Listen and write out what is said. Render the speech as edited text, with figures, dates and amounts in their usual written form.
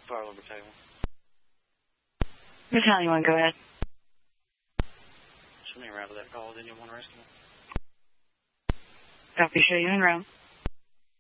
Barlow Battalion. Battalion 1, go ahead. Show me around to that call. Didn't you want to rescue? Copy, show you en route.